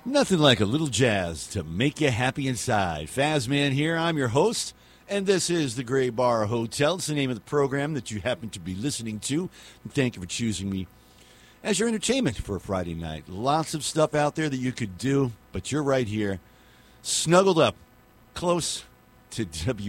Nothing like a little jazz to make you happy inside. Fazman here. I'm your host, and this is the Gray Bar Hotel. It's the name of the program that you happen to be listening to. And thank you for choosing me as your entertainment for a Friday night. Lots of stuff out there that you could do, but you're right here, snuggled up, close to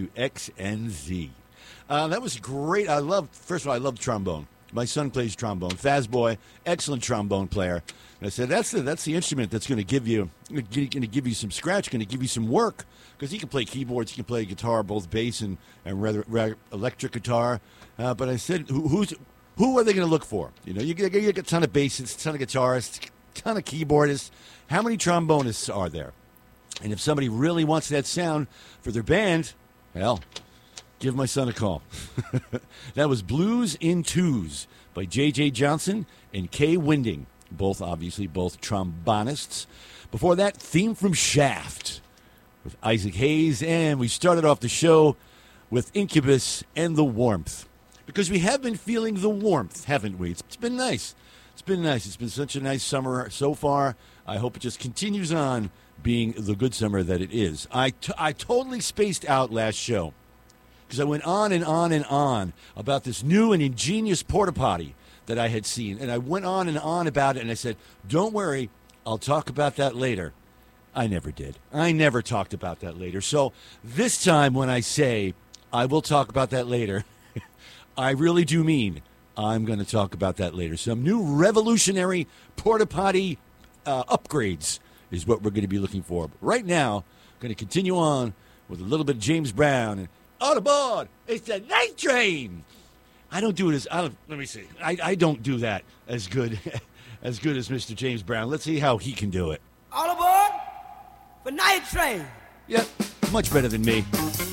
WXNZ. That was great. First of all, I love trombone. My son plays trombone. Fazboy, excellent trombone player. And I said, that's the instrument that's going to give you some scratch, going to give you some work, because he can play keyboards, he can play guitar, both bass and rather electric guitar. But I said, who are they going to look for? You know, you get a ton of bassists, a ton of guitarists, a ton of keyboardists. How many trombonists are there? And if somebody really wants that sound for their band, hell, give my son a call. That was Blues in Twos by J.J. Johnson and Kay Winding. Both trombonists. Before that, theme from Shaft with Isaac Hayes. And we started off the show with Incubus and The Warmth. Because we have been feeling the warmth, haven't we? It's been nice. It's been such a nice summer so far. I hope it just continues on being the good summer that it is. I totally spaced out last show because I went on and on and on about this new and ingenious porta potty that I had seen. And I went on and on about it, and I said, don't worry, I'll talk about that later. I never did. I never talked about that later. So this time when I say I will talk about that later, I really do mean I'm going to talk about that later. Some new revolutionary porta potty upgrades is what we're going to be looking for. But right now, I'm going to continue on with a little bit of James Brown. And on aboard, it's the night train. I don't do it as let me see. I don't do that as good as Mr. James Brown. Let's see how he can do it. All aboard for Night Train. Yep, much better than me.